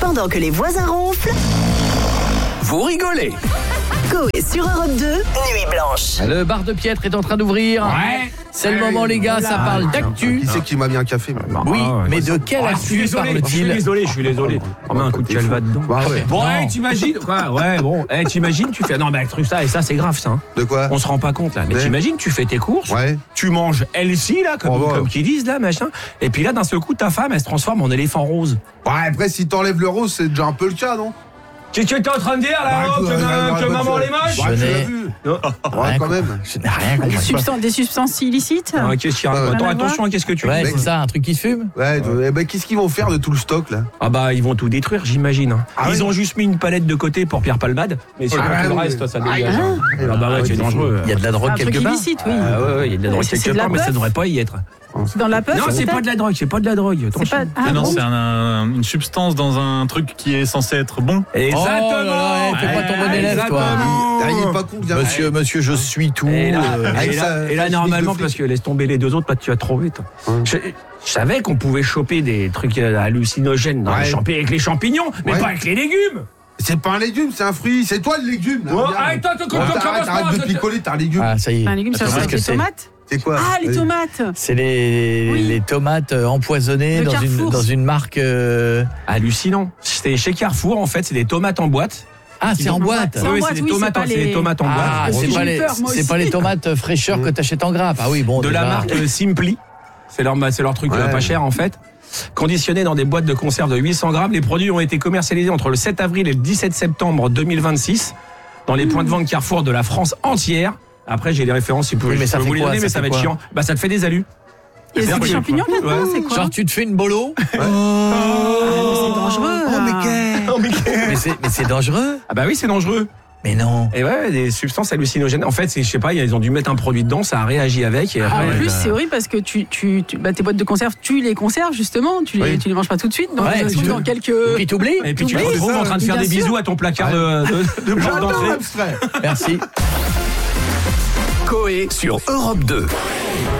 Pendant que les voisins ronflent, Vous rigolez. Coé sur Europe 2, Nuit Blanche. Le bar de Piètre est en train d'ouvrir. Ouais. C'est le moment, les gars, ça parle d'actu. Qui c'est qui m'a mis un café? Oui, mais de quelle actu Je suis parle-t-il? désolé. On met un coup de calva dedans. Bah ouais. Bon, Non. t'imagines quoi? Ouais, bon, t'imagines, tu fais non, mais avec truc ça et ça, c'est grave, ça. Hein. De quoi? On se rend pas compte là. Mais Ouais. t'imagines, tu fais tes courses, Ouais. tu manges healthy là, comme, Oh, ouais. comme qu'ils disent là, machin. Et puis là, d'un seul coup, ta femme, elle se transforme en éléphant rose. Ouais, après, si t'enlèves le rose, c'est déjà un peu le cas, non? Qu'est-ce que t'es en train de dire là, oh, que maman les moche? Je Ouais, tu l'as n'ai- vu. Non. Ouais, quand même. Je n'ai rien compris. Des substances illicites. Ah, qu'est-ce qu'il y a? Ouais. Attends, attention, qu'est-ce que tu Ouais, dis? c'est ça, un truc qui se fume. Ouais, eh ben, qu'est-ce qu'ils vont faire de tout le stock, là? Ah bah ils vont tout détruire, j'imagine. Hein. Ah Ils oui. ont juste mis une palette de côté pour Pierre Palmade, mais sinon Ah tout le oui. reste, ça dégage. Ah, hein. Ah bah ouais, c'est dangereux. Il y a de la drogue Un truc quelque part. illicite, oui. Ah ouais, il y a de la drogue C'est quelque de la part, mais ça puff. devrait pas y être. Dans la puff. Non, c'est pas de la drogue, c'est pas de la drogue. C'est Attention. pas. Ah, non, bon c'est une substance dans un truc qui est censé être bon. Exactement. Oh là là, fais pas ton bon élève, toi. Ah, il est pas con, bien. Monsieur, je suis tout. Et là, avec et là- sa- et là, sa normalement, chimique de parce que laisse tomber les deux autres, tu vas trop vite. Ouais. Je savais qu'on pouvait choper des trucs hallucinogènes dans les avec les champignons, mais Ouais. pas avec les légumes. C'est pas un légume, c'est un fruit. C'est toi le légume, là. Ouais, regarde. arrête, toi, tu Ouais, commences arrête, pas, arrête de je- picoler, t'as un légume. Ah, ça y est. Un légume, ça Je sais c'est ce que les c'est. tomates. C'est quoi? Ah, les Vas-y. tomates. C'est les tomates empoisonnées De dans Carrefour. dans une marque. Hallucinant. C'était chez Carrefour, en fait, c'est des tomates en boîte. Ah, c'est en boîte. C'est en Oui, boîte, c'est des oui, tomates, c'est pas c'est des les- tomates en boîte. Ah, J'ai c'est pas eu peur, moi c'est aussi. pas les tomates fraîcheurs que t'achètes en grappe. Ah oui, bon. De la déjà. marque Simply. C'est leur truc Ouais. pas cher en fait. Conditionnés dans des boîtes de conserve de 800 grammes, les produits ont été commercialisés entre le 7 avril et le 17 septembre 2026 dans les points de vente Carrefour de la France entière. Après, j'ai les références, si vous Oui, mais je ça peux fait vous les quoi, donner, ça mais ça fait va être quoi chiant. Bah, ça te fait des alus. Il y a des champignons là-dedans, Ouais. c'est quoi? Genre, tu te fais une bolo. Ah, mais c'est dangereux. Mais c'est dangereux. Ah bah oui, c'est dangereux. Mais non. Et ouais, des substances hallucinogènes. En fait, je sais pas, ils ont dû mettre un produit dedans, ça a réagi avec. Et En après, plus, c'est horrible parce que tes boîtes de conserve, tu les conserves justement, tu les manges pas tout de suite. Donc, Ouais, tu tu- dans quelques. Puis t'oublies. et puis tu te Oui, retrouves ça, en train de faire bien des sûr. bisous à ton placard de porte J'adore d'entrée. l'abstrait. Merci. Coé sur Europe 2.